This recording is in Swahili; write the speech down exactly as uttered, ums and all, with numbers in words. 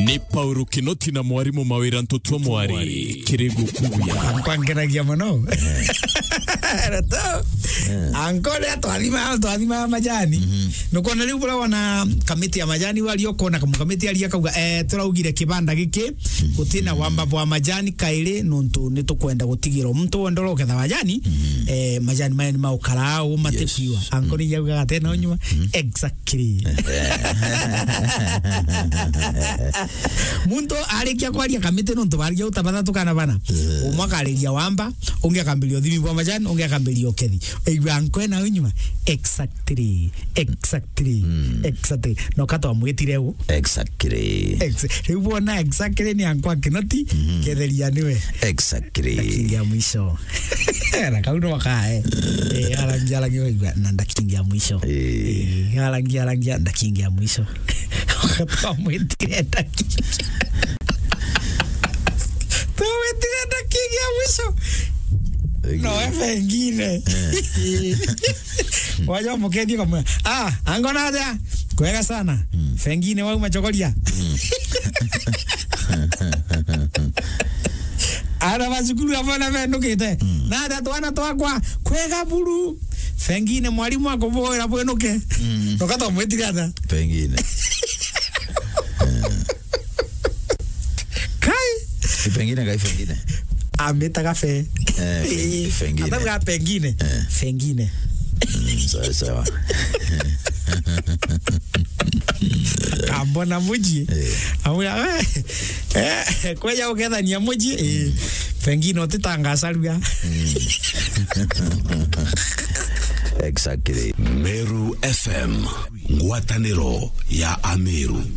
Ni Paulo Kinoti na mwarimu mawira ntoto mwari Kirigu kuya Kwangeragia mano Rato Ankole atwalima atwalima majani Nuko nari ubura wana kamiti ya majani walioko na kamiti ali yakauga eh turaugire kibanda giki gutina wamba bwa majani kaire nuntu nitukwenda gutigiro muntu ndoroke tha majani eh majani maya ni maukarao matepiwa Ankole yauga atena onyuma exactly Muntu arikia kwaria kamite nuntu baria utabana tukana bana umwaka arikia wamba unge akambilio thimi bwa majani unge akambilio kethi eigwa nkwena unyuma exactly exactly mm. exactly no kato mwetire u exactly exactly bona exactly ni ankwa Kinoti mm. ketheria niwe exactly kingia mwisho na kauno wakae eh alangia alangia na ndakingia mwisho eh alangia alangia ndakingia mwisho kato mwetire ndakingia to mwetire ndakingia mwisho no efe ngine wajo mukedi kama ah angona aja kwega sana mm. fengine wao machokolia mm. Ara bazukuru abana benukite mm. nada twana twakwa kwega buru fengine mwalimu akoboera bwenuke mm. tokato mwetigada fengine kai fengine kai fengine ameta kafe eh fengine ataga pengine eh. fengine sawa sawa ambona muji amuya eh kweja uketha ni muji eh fengine otitangasa lugha exactly Meru F M ngwataniro ya Ameru.